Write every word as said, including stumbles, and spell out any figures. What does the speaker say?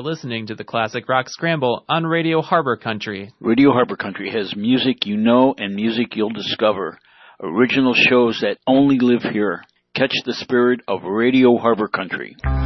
listening to the Classic Rock Scramble on Radio Harbor Country. Radio Harbor Country has music you know and music you'll discover. Original shows that only live here. Catch the spirit of Radio Harbor Country.